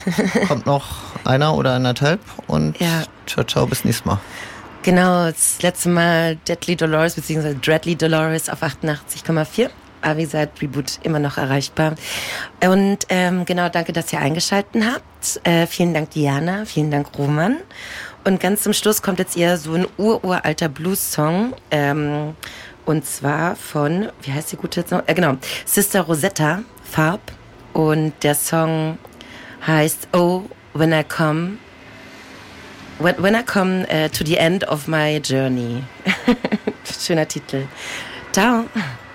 kommt noch einer oder anderthalb und Ja. ciao, ciao, bis nächstes Mal. Genau, das letzte Mal Deadly Dolores bzw. Dreadly Dolores auf 88,4. Aber wie gesagt, Reboot immer noch erreichbar. Und genau, danke, dass ihr eingeschaltet habt. Vielen Dank, Diana. Vielen Dank, Roman. Und ganz zum Schluss kommt jetzt eher so ein uralter Blues-Song. Und zwar von, wie heißt die gute jetzt noch? Genau, Sister Rosetta, Farb. Und der Song heißt Oh, When I Come... When I come to the end of my journey. Schöner Titel. Ciao.